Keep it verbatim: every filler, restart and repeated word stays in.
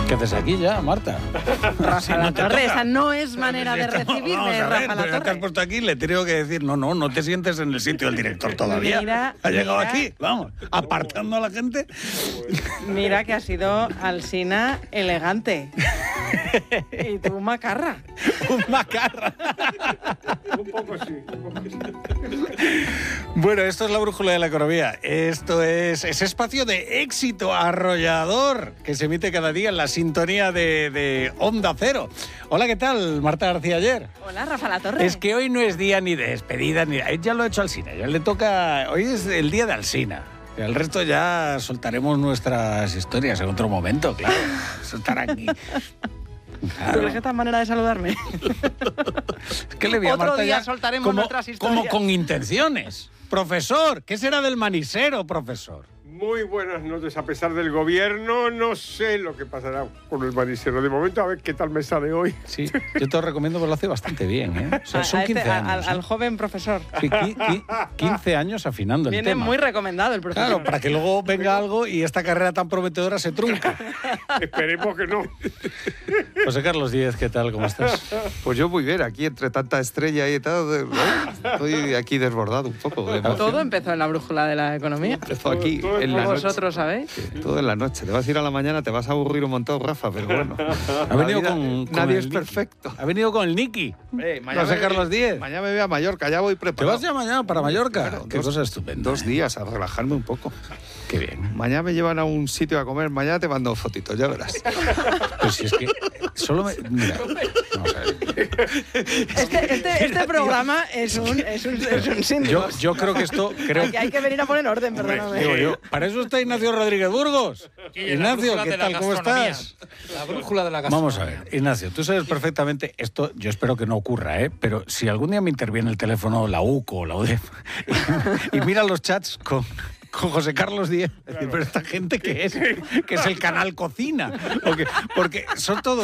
¿Qué haces aquí ya, Marta? Rafa Si La no te Torre, toca. esa no es manera de recibirme, Vamos a ver, Rafa pero La ya te has Torre. puesto aquí, le tengo que decir, no, no, no te sientes en el sitio del director todavía. Mira, ha llegado mira. aquí, vamos, apartando a la gente. Mira que ha sido Alsina elegante. Y tú macarra. Un macarra. Un poco sí, un poco sí. Bueno, esto es la brújula de la economía. Esto es ese espacio de éxito arrollador que se emite cada día en la sintonía de, de Onda Cero. Hola, ¿qué tal, Marta García Ayer? Hola, Rafa La Torre. Es que hoy no es día ni de despedida, ni ya lo ha hecho Alsina, ya le toca. Hoy es el día de Alsina. El resto ya soltaremos nuestras historias en otro momento, claro. Soltarán aquí. Claro. ¿Pero es que esta manera de saludarme? Es que le vi a Otro Marta día ya soltaremos como, nuestras historias. como con intenciones. Profesor, ¿qué será del manisero, profesor? Muy buenas noches. A pesar del gobierno, no sé lo que pasará con el manisero. De momento, a ver qué tal me sale hoy. Sí, yo te lo recomiendo porque lo hace bastante bien, ¿eh? O sea, A- son a este- quince a- años. al, al ¿eh? joven profesor. Sí, qui- qui- quince años afinando el Viene tema. muy recomendado el profesor. Claro, para que luego venga algo y esta carrera tan prometedora se trunca. Esperemos que no. José Carlos Díez, ¿qué tal? ¿Cómo estás? Pues yo muy bien, aquí entre tanta estrella y tal, ¿no? Estoy aquí desbordado un poco. de emoción. Todo empezó en la brújula de la economía. Empezó aquí Todo- todo en la noche. Vosotros sabéis. Todo en la noche. Te vas a ir a la mañana, te vas a aburrir un montón, Rafa, pero bueno. Ha venido La vida- con, con Nadie el es Niki. perfecto. Ha venido con el Niki. Eh, José me- Carlos Díez. Mañana me voy a Mallorca, ya voy ¿Te preparado. vas ya mañana para Mallorca? Claro, Qué dos- cosa estupenda. Dos ¿eh? días a relajarme un poco. Qué bien. Mañana me llevan a un sitio a comer, mañana te mando fotitos, ya verás. Pues si es que solo me... Mira, vamos a ver. Este, este, este programa es un, es un, es un síndrome. Yo, yo creo que esto... Creo, Hay, que- hay que venir a poner orden, perdóname. digo yo, para eso está Ignacio Rodríguez Burgos. Ignacio, ¿qué tal? ¿Cómo estás? La brújula de la gastronomía. Vamos a ver, Ignacio, tú sabes perfectamente, esto yo espero que no ocurra, ¿eh? Pero si algún día me interviene el teléfono la U C O o la U D E F y, y mira los chats con, con José Carlos Díez, decir, pero esta gente ¿qué es? Que es el canal Cocina. O que- porque son todos